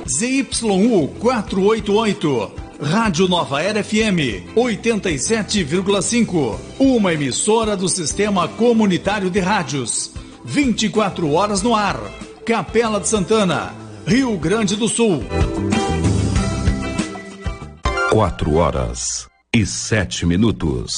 ZYU 488, Rádio Nova Era FM 87,5, uma emissora do Sistema Comunitário de Rádios, 24 horas no ar, Capela de Santana, Rio Grande do Sul. 4 horas e 7 minutos.